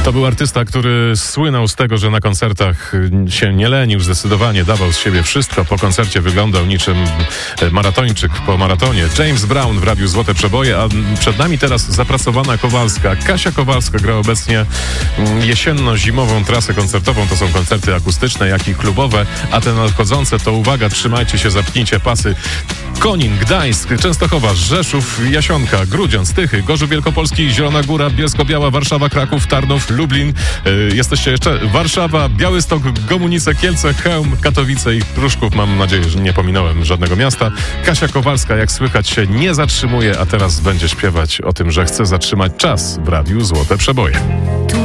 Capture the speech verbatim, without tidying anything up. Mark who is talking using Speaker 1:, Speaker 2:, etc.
Speaker 1: To był artysta, który słynął z tego, że na koncertach się nie lenił, zdecydowanie dawał z siebie wszystko. Po koncercie wyglądał niczym maratończyk po maratonie. James Brown w Radiu Złote Przeboje, a przed nami teraz zapracowana Kowalska. Kasia Kowalska gra obecnie jesienno-zimową trasę koncertową. To są koncerty akustyczne, jak i klubowe, a te nadchodzące to, uwaga, trzymajcie się, zapnijcie pasy. Konin, Gdańsk, Częstochowa, Rzeszów, Jasionka, Grudziądz, Tychy, Gorzów Wielkopolski, Zielona Góra, Bielsko-Biała, Warszawa, Kraków, Tarnów, Lublin. Yy, jesteście jeszcze Warszawa, Białystok, Gomunice, Kielce, Chełm, Katowice i Pruszków. Mam nadzieję, że nie pominąłem żadnego miasta. Kasia Kowalska, jak słychać, się nie zatrzymuje, a teraz będzie śpiewać o tym, że chce zatrzymać czas w Radiu Złote Przeboje.